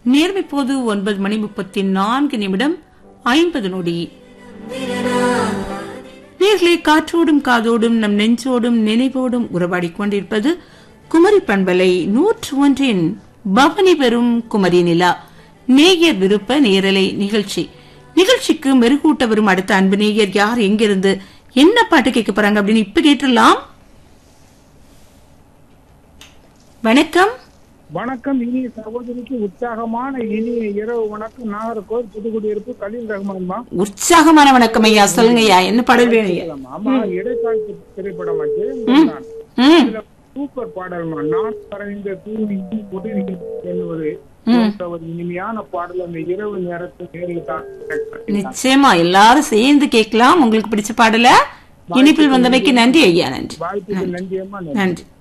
நேரம் இப்போது 9:34:50. நேர்களை காற்றோடும் காதோடும் நம் நெஞ்சோடும் நினைவோடும் உறவாடிக் கொண்டிருப்பது குமரி பண்பலை 101 பவனி பெறும் குமரி நிலா நேயர் விருப்ப நேரலை நிகழ்ச்சிக்கு மெருகூட்ட வரும் அடுத்த அன்பு நேயர் யார், எங்கிருந்து என்ன பாட்டு கேட்க போறாங்க அப்படின்னு இப்ப கேட்டுடலாம். வணக்கம். வணக்கம். இனிய சகோதரிக்கு உற்சாகமான இனிய இரவு வணக்கம். நாகர்கோவில் புதுக்குடியிருப்பு கலீல் ரஹ்மான்மா. உற்சாகமான வணக்கம் ஐயா. சொல்லுங்க ஐயா, என்ன பாடல் வேணும்? ஆமா, இடைக்கால திரைப்படம் சூப்பர் பாடல்மா. நான் பறந்த தூணி என்பது ஒரு இனிமையான பாடல். அந்த இரவு நேரத்தில் நேரில் தான் நிச்சயமா எல்லாரும் சேர்ந்து கேட்கலாம். உங்களுக்கு பிடிச்ச பாடல இனிப்பில் வந்தமைக்கு நன்றி ஐயா. நன்றி. வாய்ப்புக்கு நன்றி அம்மா. நன்றி.